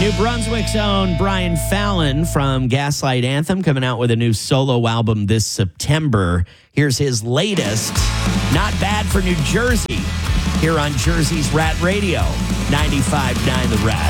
New Brunswick's own Brian Fallon from Gaslight Anthem coming out with a new solo album this September. Here's his latest, Not Bad for New Jersey, here on Jersey's Rat Radio, 95.9 The Rat.